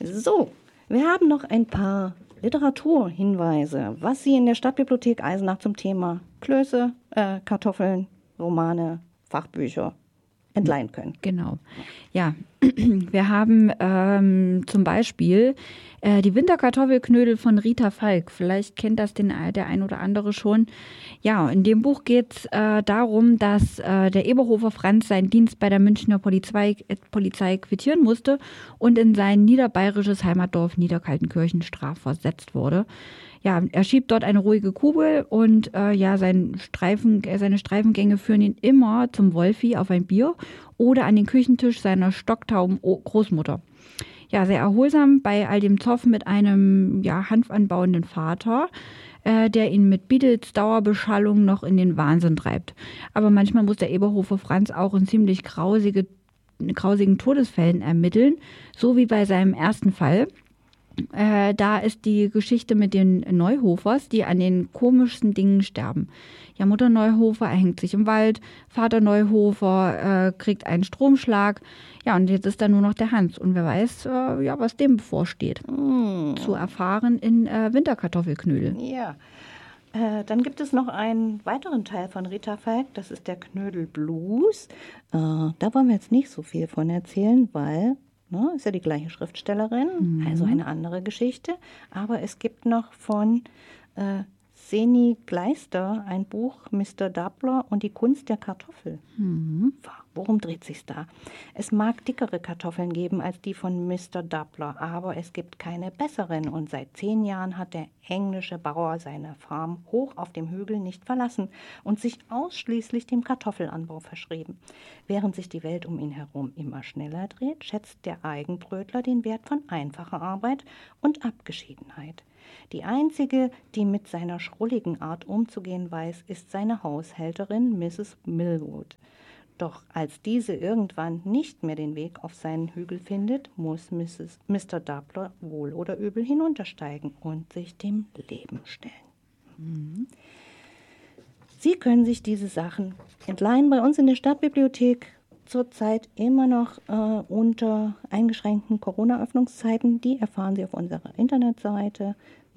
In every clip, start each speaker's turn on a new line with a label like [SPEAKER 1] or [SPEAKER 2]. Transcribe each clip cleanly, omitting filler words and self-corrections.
[SPEAKER 1] So, wir haben noch ein paar Literaturhinweise, was Sie in der Stadtbibliothek Eisenach zum Thema Klöße, Kartoffeln, Romane, Fachbücher entleihen können.
[SPEAKER 2] Genau. Ja, wir haben zum Beispiel die Winterkartoffelknödel von Rita Falk. Vielleicht kennt das der ein oder andere schon. Ja, in dem Buch geht es darum, dass der Eberhofer Franz seinen Dienst bei der Münchner Polizei quittieren musste und in sein niederbayerisches Heimatdorf Niederkaltenkirchen strafversetzt wurde. Ja, er schiebt dort eine ruhige Kugel und seine Streifengänge führen ihn immer zum Wolfi auf ein Bier oder an den Küchentisch seiner stocktauben Großmutter. Ja, sehr erholsam bei all dem Zoff mit einem hanfanbauenden Vater, der ihn mit Beatles Dauerbeschallung noch in den Wahnsinn treibt. Aber manchmal muss der Eberhofer Franz auch in ziemlich grausigen Todesfällen ermitteln, so wie bei seinem ersten Fall. Da ist die Geschichte mit den Neuhofers, die an den komischsten Dingen sterben. Ja, Mutter Neuhofer erhängt sich im Wald, Vater Neuhofer kriegt einen Stromschlag. Ja, und jetzt ist da nur noch der Hans. Und wer weiß, was dem bevorsteht. Zu erfahren in Winterkartoffelknödel.
[SPEAKER 1] Ja, dann gibt es noch einen weiteren Teil von Rita Falk, das ist der Knödel Blues. Da wollen wir jetzt nicht so viel von erzählen, weil... ist ja die gleiche Schriftstellerin, also eine andere Geschichte. Aber es gibt noch von Seni Gleister ein Buch, Mr. Dappler und die Kunst der Kartoffel. Worum dreht sich's da? Es mag dickere Kartoffeln geben als die von Mr. Dappler, aber es gibt keine besseren. Und seit 10 Jahren hat der englische Bauer seine Farm hoch auf dem Hügel nicht verlassen und sich ausschließlich dem Kartoffelanbau verschrieben. Während sich die Welt um ihn herum immer schneller dreht, schätzt der Eigenbrötler den Wert von einfacher Arbeit und Abgeschiedenheit. Die einzige, die mit seiner schrulligen Art umzugehen weiß, ist seine Haushälterin Mrs. Millwood. Doch als diese irgendwann nicht mehr den Weg auf seinen Hügel findet, muss Mr. Dappler wohl oder übel hinuntersteigen und sich dem Leben stellen. Sie können sich diese Sachen entleihen bei uns in der Stadtbibliothek. Zurzeit immer noch unter eingeschränkten Corona-Öffnungszeiten. Die erfahren Sie auf unserer Internetseite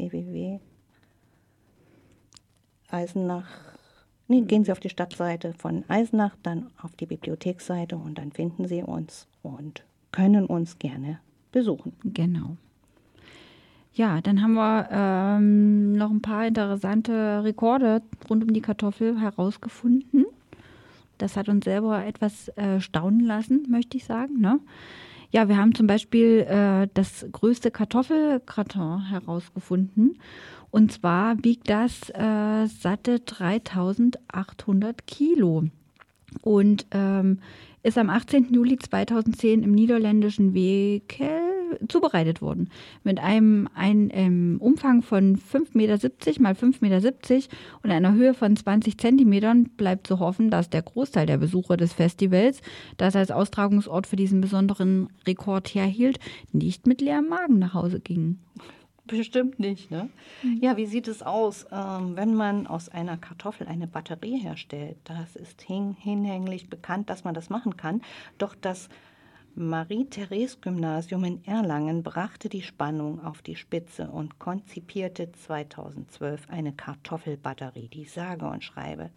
[SPEAKER 1] gehen Sie auf die Stadtseite von Eisenach, dann auf die Bibliotheksseite und dann finden Sie uns und können uns gerne besuchen.
[SPEAKER 2] Genau. Ja, dann haben wir noch ein paar interessante Rekorde rund um die Kartoffel herausgefunden. Das hat uns selber etwas staunen lassen, möchte ich sagen, ne? Ja, wir haben zum Beispiel das größte Kartoffelkarton herausgefunden. Und zwar wiegt das satte 3.800 Kilo. Und ist am 18. Juli 2010 im niederländischen Wekel zubereitet worden. Mit einem Umfang von 5,70 Meter mal 5,70 Meter und einer Höhe von 20 Zentimetern bleibt zu hoffen, dass der Großteil der Besucher des Festivals, das als Austragungsort für diesen besonderen Rekord herhielt, nicht mit leerem Magen nach Hause ging.
[SPEAKER 1] Bestimmt nicht, ne? Ja, wie sieht es aus, wenn man aus einer Kartoffel eine Batterie herstellt? Das ist hinlänglich bekannt, dass man das machen kann. Doch das Marie-Therese-Gymnasium in Erlangen brachte die Spannung auf die Spitze und konzipierte 2012 eine Kartoffelbatterie, die sage und schreibe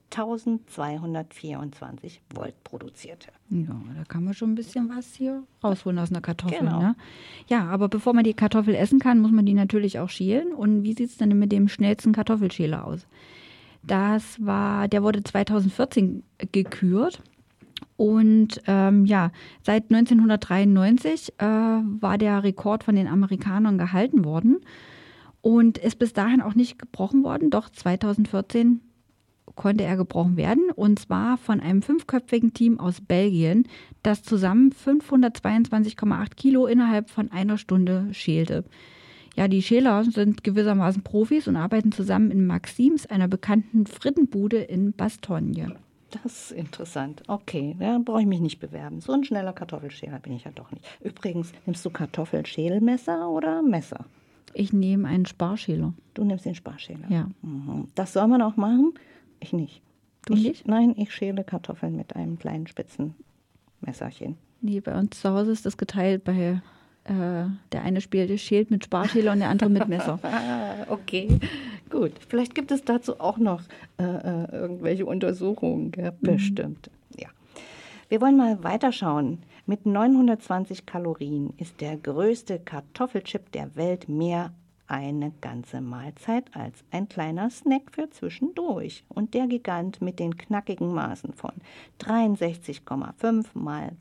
[SPEAKER 1] 1224 Volt produzierte.
[SPEAKER 2] Ja, da kann man schon ein bisschen was hier rausholen aus einer Kartoffel.
[SPEAKER 1] Genau.
[SPEAKER 2] Ne? Ja, aber bevor man die Kartoffel essen kann, muss man die natürlich auch schälen. Und wie sieht es denn mit dem schnellsten Kartoffelschäler aus? Der wurde 2014 gekürt. Und seit 1993 war der Rekord von den Amerikanern gehalten worden und ist bis dahin auch nicht gebrochen worden. Doch 2014 konnte er gebrochen werden, und zwar von einem 5-köpfigen Team aus Belgien, das zusammen 522,8 Kilo innerhalb von einer Stunde schälte. Ja, die Schäler sind gewissermaßen Profis und arbeiten zusammen in Maxims, einer bekannten Frittenbude in Bastogne.
[SPEAKER 1] Das ist interessant. Okay, da brauche ich mich nicht bewerben. So ein schneller Kartoffelschäler bin ich ja doch nicht. Übrigens, nimmst du Kartoffelschälmesser oder Messer?
[SPEAKER 2] Ich nehme einen Sparschäler.
[SPEAKER 1] Du nimmst den Sparschäler?
[SPEAKER 2] Ja.
[SPEAKER 1] Das soll man auch machen? Ich nicht.
[SPEAKER 2] Du nicht?
[SPEAKER 1] Nein, ich schäle Kartoffeln mit einem kleinen spitzen Messerchen.
[SPEAKER 2] Nee, bei uns zu Hause ist das geteilt bei Der eine schält mit Sparschäler und der andere mit Messer.
[SPEAKER 1] Okay, gut. Vielleicht gibt es dazu auch noch irgendwelche Untersuchungen. Ja, bestimmt. Ja. Wir wollen mal weiterschauen. Mit 920 Kalorien ist der größte Kartoffelchip der Welt mehr eine ganze Mahlzeit als ein kleiner Snack für zwischendurch. Und der Gigant mit den knackigen Maßen von 63,5 mal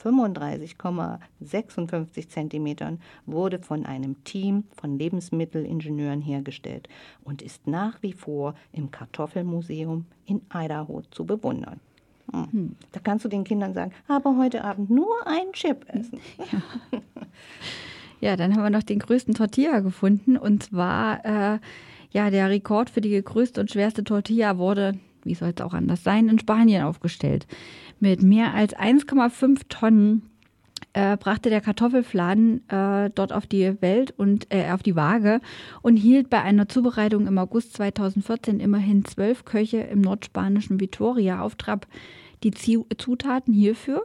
[SPEAKER 1] 35,56 Zentimetern wurde von einem Team von Lebensmittelingenieuren hergestellt und ist nach wie vor im Kartoffelmuseum in Idaho zu bewundern. Da kannst du den Kindern sagen, aber heute Abend nur einen Chip essen.
[SPEAKER 2] Ja, dann haben wir noch den größten Tortilla gefunden. Und zwar, der Rekord für die größte und schwerste Tortilla wurde, wie soll es auch anders sein, in Spanien aufgestellt. Mit mehr als 1,5 Tonnen brachte der Kartoffelfladen dort auf die Welt und auf die Waage und hielt bei einer Zubereitung im August 2014 immerhin 12 Köche im nordspanischen Vitoria auf Trab. Die Zutaten hierfür: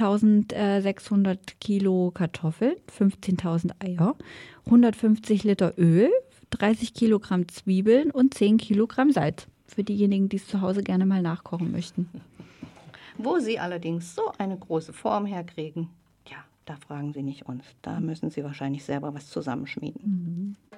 [SPEAKER 2] 1600 Kilo Kartoffeln, 15.000 Eier, 150 Liter Öl, 30 Kilogramm Zwiebeln und 10 Kilogramm Salz. Für diejenigen, die es zu Hause gerne mal nachkochen möchten.
[SPEAKER 1] Wo sie allerdings so eine große Form herkriegen, ja, da fragen sie nicht uns. Da müssen sie wahrscheinlich selber was zusammenschmieden.